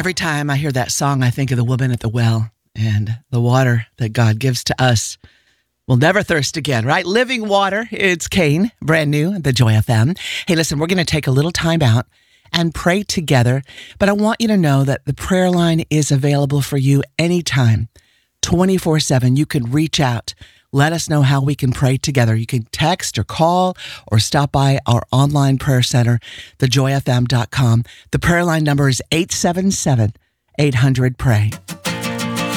Every time I hear that song, I think of the woman at the well and the water that God gives to us. We'll never thirst again, right? Living water. It's Kane, brand new at the Joy FM. Hey, listen, we're going to take a little time out and pray together. But I want you to know that the prayer line is available for you anytime, 24/7. You can reach out. Let us know how we can pray together. You can text or call or stop by our online prayer center, thejoyfm.com. The prayer line number is 877-800-PRAY.